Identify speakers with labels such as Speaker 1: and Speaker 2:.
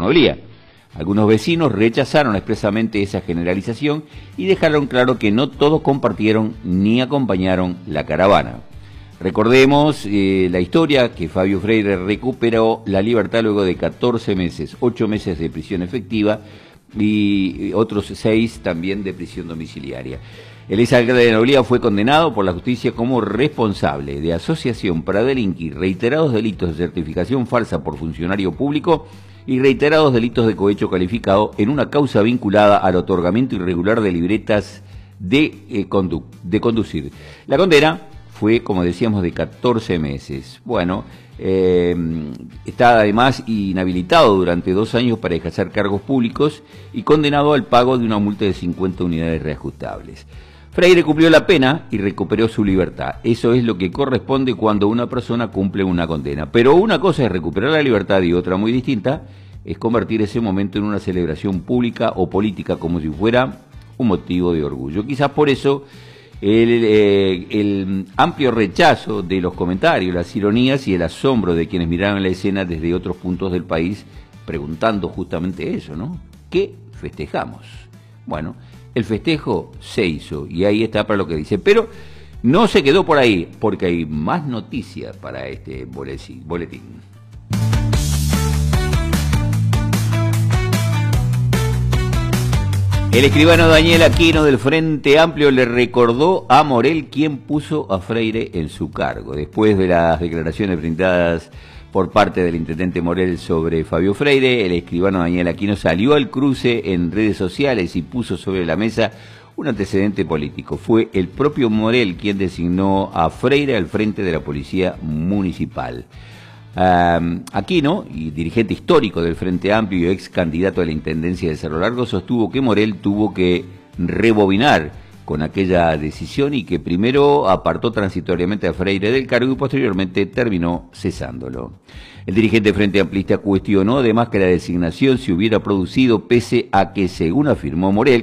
Speaker 1: Olía. Algunos vecinos rechazaron expresamente esa generalización y dejaron claro que no todos compartieron ni acompañaron la caravana. Recordemos la historia, que Fabio Freire recuperó la libertad luego de 14 meses, 8 meses de prisión efectiva y otros 6 también de prisión domiciliaria. El exalcalde de La Olía fue condenado por la justicia como responsable de asociación para delinquir, reiterados delitos de certificación falsa por funcionario público y reiterados delitos de cohecho calificado en una causa vinculada al otorgamiento irregular de libretas de conducir. La condena fue, como decíamos, de 14 meses. Bueno, está además inhabilitado durante 2 años para ejercer cargos públicos y condenado al pago de una multa de 50 unidades reajustables. Freire cumplió la pena y recuperó su libertad. Eso es lo que corresponde cuando una persona cumple una condena. Pero una cosa es recuperar la libertad y otra muy distinta es convertir ese momento en una celebración pública o política como si fuera un motivo de orgullo. Quizás por eso el amplio rechazo de los comentarios, las ironías y el asombro de quienes miraron la escena desde otros puntos del país, preguntando justamente eso, ¿no? ¿Qué festejamos? Bueno, el festejo se hizo y ahí está para lo que dice, pero no se quedó por ahí, porque hay más noticias para este boletín. El escribano Daniel Aquino del Frente Amplio le recordó a Morel quién puso a Freire en su cargo. Después de las declaraciones brindadas por parte del intendente Morel sobre Fabio Freire, el escribano Daniel Aquino salió al cruce en redes sociales y puso sobre la mesa un antecedente político. Fue el propio Morel quien designó a Freire al frente de la Policía Municipal. Aquino, y dirigente histórico del Frente Amplio y ex candidato a la Intendencia de Cerro Largo, sostuvo que Morel tuvo que rebobinar con aquella decisión y que primero apartó transitoriamente a Freire del cargo y posteriormente terminó cesándolo. El dirigente Frente Amplista cuestionó además que la designación se hubiera producido pese a que, según afirmó Morel,